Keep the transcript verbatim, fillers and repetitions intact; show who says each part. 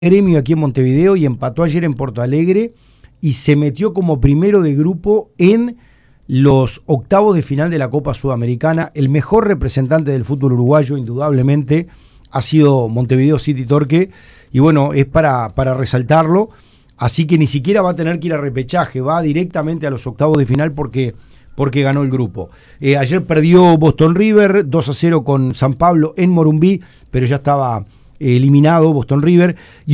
Speaker 1: Gremio aquí en Montevideo y empató ayer en Porto Alegre y se metió como primero de grupo en los octavos de final de la Copa Sudamericana. El mejor representante del fútbol uruguayo, indudablemente, ha sido Montevideo City Torque, y bueno, es para, para resaltarlo, así que ni siquiera va a tener que ir a repechaje, va directamente a los octavos de final porque, porque ganó el grupo. Eh, ayer perdió Boston River dos a cero con San Pablo en Morumbí, pero ya estaba eliminado Boston River. Y